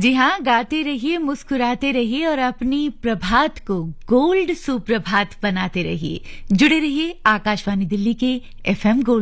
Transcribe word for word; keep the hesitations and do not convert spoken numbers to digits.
जी हाँ, गाते रहिए, मुस्कुराते रहिए और अपनी प्रभात को गोल्ड सुप्रभात बनाते रहिए। जुड़े रहिए आकाशवाणी दिल्ली के एफएम गोल्ड